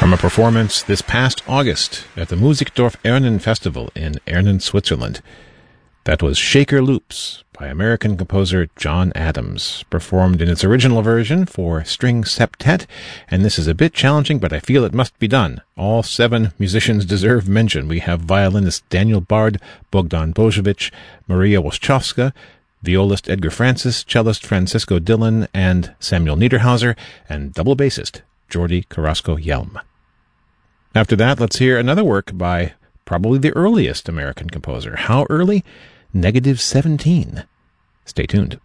From a performance this past August at the Musikdorf Ernen Festival in Ernen, Switzerland. That was Shaker Loops by American composer John Adams, performed in its original version for string septet, and this is a bit challenging, but I feel it must be done. All 7 musicians deserve mention. We have violinist Daniel Bard, Bogdan Bojovic, Maria Wojciechowska, violist Edgar Francis, cellist Francisco Dillon and Samuel Niederhauser, and double bassist Jordi Carrasco-Yelm. After that, let's hear another work by probably the earliest American composer. How early? -17. Stay tuned.